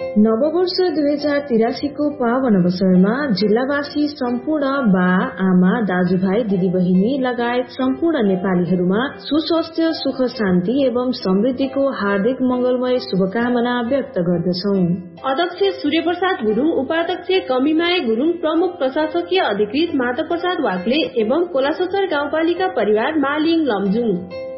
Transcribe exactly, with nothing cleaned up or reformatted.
नववर्ष दुई हजार तिरासीको पावन अवसरमा जिल्लावासी सम्पूर्ण बा आमा दाजुभाइ दिदीबहिनी लगायत सम्पूर्ण नेपालीहरूमा सुस्वास्थ्य सुख शान्ति एवं समृद्धिको हार्दिक मंगलमय शुभकामना व्यक्त गर्दछौ। अध्यक्ष सूर्य प्रसाद गुरुङ, उपाध्यक्ष कमिमाया गुरुङ, प्रमुख प्रशासकीय अधिकृत माधव प्रसाद वाग्ले एवं कोलासोचर गाउँपालिका परिवार मालिङ लमजुङ।